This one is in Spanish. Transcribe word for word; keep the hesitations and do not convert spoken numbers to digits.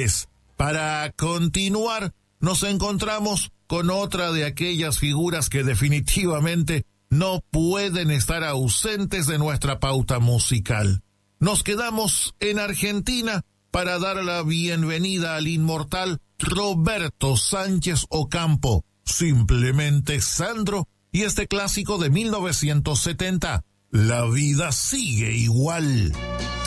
Después, para continuar, nos encontramos con otra de aquellas figuras que definitivamente no pueden estar ausentes de nuestra pauta musical. Nos quedamos en Argentina para dar la bienvenida al inmortal Roberto Sánchez Ocampo, simplemente Sandro, y este clásico de mil novecientos setenta, La vida sigue igual.